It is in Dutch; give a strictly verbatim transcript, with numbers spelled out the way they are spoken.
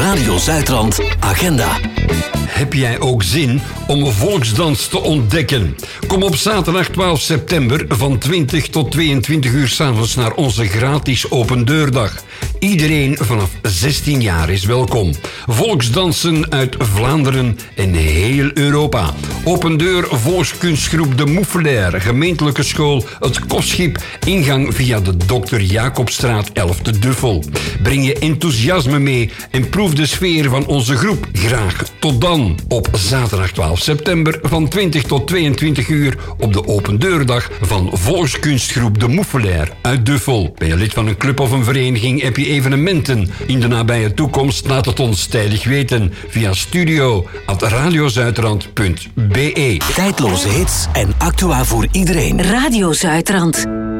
Radio Zuidrand Agenda. Heb jij ook zin om volksdans te ontdekken? Kom op zaterdag twaalf september van twintig tot tweeëntwintig uur 's avonds naar onze gratis opendeurdag. Iedereen vanaf zestien jaar is welkom. Volksdansen uit Vlaanderen en heel Europa. Open deur volkskunstgroep De Moeffelaar, gemeentelijke school Het Kostschip, ingang via de Dokter Jacobstraat elf te Duffel. Breng je enthousiasme mee en proef de sfeer van onze groep. Graag tot dan op zaterdag twaalf september van twintig tot tweeëntwintig uur op de opendeurdag van volkskunstgroep De Moeffelaar uit Duffel. Ben je lid van een club of een vereniging? Heb je evenementen in de nabije toekomst? Laat het ons tijdig weten via studio at radiozuidrand punt be. Tijdloze hits en actua voor iedereen. Radio Zuidrand.